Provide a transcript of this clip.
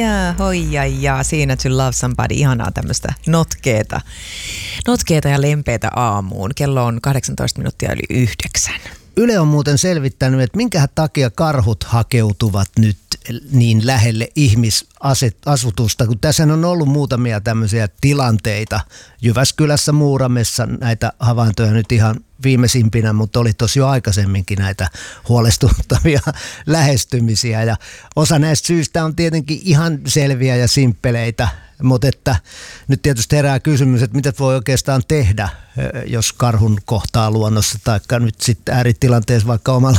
Ja siinä To Love Somebody, ihanaa tämmöistä notkeeta ja lempeätä aamuun. Kello on 18 minuuttia yli 9. Yle on muuten selvittänyt, että minkä takia karhut hakeutuvat nyt niin lähelle ihmisasutusta, kun tässä on ollut muutamia tämmöisiä tilanteita. Jyväskylässä, Muuramessa näitä havaintoja nyt ihan viimeisimpinä, mutta oli tosi jo aikaisemminkin näitä huolestuttavia lähestymisiä. Ja osa näistä syistä on tietenkin ihan selviä ja simppeleitä, mutta että nyt tietysti herää kysymys, että mitä voi oikeastaan tehdä, jos karhun kohtaa luonnossa, tai nyt sitten ääritilanteessa vaikka omalla